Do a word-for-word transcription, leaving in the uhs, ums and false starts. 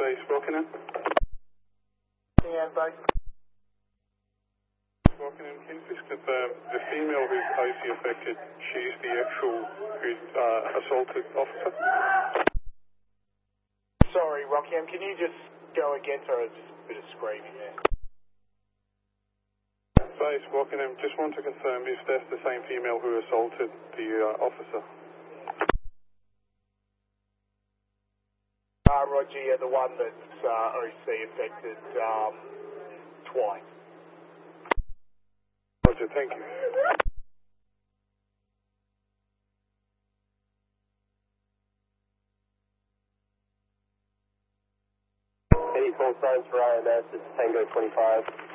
Base Rockingham. Yeah, base. Rockingham, can you just confirm the female who's O C affected, she's the actual who's uh, assaulted officer? Sorry, Rockingham, can you just go again? Sorry, just a bit of screaming there. Base Rockingham, just want to confirm if that's the same female who assaulted the uh, officer. Uh, Roger, yeah, the one that's uh, O C affected um, twice. Roger, thank you. Any call signs for I M S, it's Tango twenty-five.